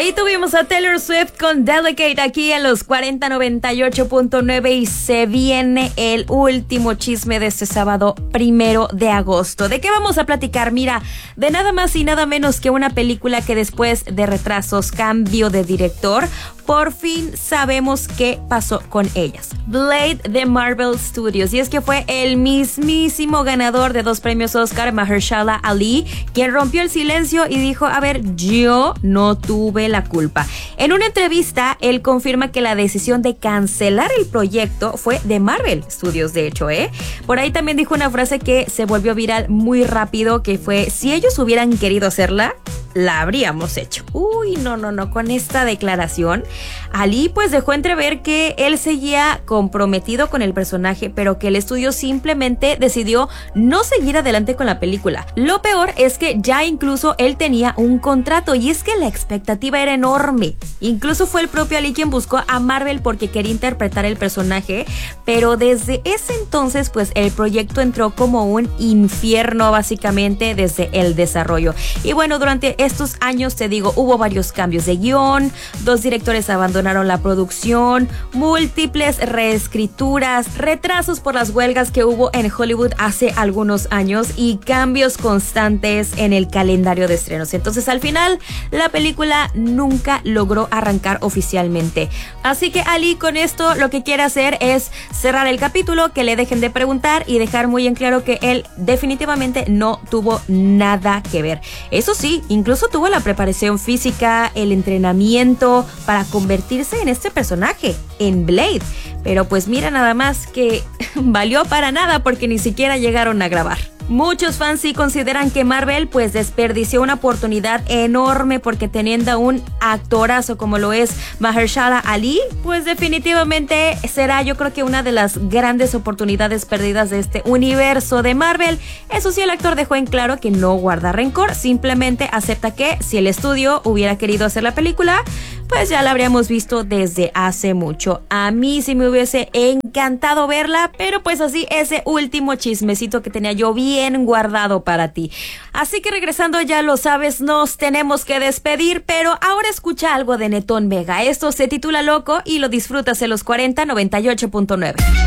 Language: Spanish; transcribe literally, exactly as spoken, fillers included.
Ahí tuvimos a Taylor Swift con Delicate aquí en los cuarenta noventa y ocho punto nueve y se viene el último chisme de este sábado primero de agosto. ¿De qué vamos a platicar? Mira, de nada más y nada menos que una película que después de retrasos, cambio de director, por fin sabemos qué pasó con ellas. Blade de Marvel Studios. Y es que fue el mismísimo ganador de dos premios Oscar, Mahershala Ali, quien rompió el silencio y dijo, a ver, yo no tuve la culpa. En una entrevista, él confirma que la decisión de cancelar el proyecto fue de Marvel Studios, de hecho, ¿eh? Por ahí también dijo una frase que se volvió viral muy rápido, que fue, si ellos hubieran querido hacerla, la habríamos hecho. Uy, no, no, no, con esta declaración, Ali pues dejó entrever que él seguía comprometido con el personaje, pero que el estudio simplemente decidió no seguir adelante con la película. Lo peor es que ya incluso él tenía un contrato y es que la expectativa era enorme. Incluso fue el propio Ali quien buscó a Marvel porque quería interpretar el personaje, pero desde ese entonces pues el proyecto entró como un infierno básicamente desde el desarrollo. Y bueno, durante estos años, te digo, hubo varios cambios de guión, dos directores abandonaron la producción, múltiples reescrituras, retrasos por las huelgas que hubo en Hollywood hace algunos años y cambios constantes en el calendario de estrenos. Entonces, al final, la película nunca logró arrancar oficialmente. Así que Ali con esto lo que quiere hacer es cerrar el capítulo, que le dejen de preguntar y dejar muy en claro que él definitivamente no tuvo nada que ver. Eso sí, incluso Incluso tuvo la preparación física, el entrenamiento para convertirse en este personaje, en Blade. Pero pues mira nada más que valió para nada porque ni siquiera llegaron a grabar. Muchos fans sí consideran que Marvel pues desperdició una oportunidad enorme porque teniendo a un actorazo como lo es Mahershala Ali, pues definitivamente será yo creo que una de las grandes oportunidades perdidas de este universo de Marvel. Eso sí, el actor dejó en claro que no guarda rencor, simplemente acepta que si el estudio hubiera querido hacer la película, pues ya la habríamos visto desde hace mucho. A mí sí me hubiese encantado verla, pero pues así ese último chismecito que tenía yo bien guardado para ti. Así que regresando, ya lo sabes, nos tenemos que despedir, pero ahora escucha algo de Netón Vega. Esto se titula Loco y lo disfrutas en los cuarenta noventa y ocho punto nueve.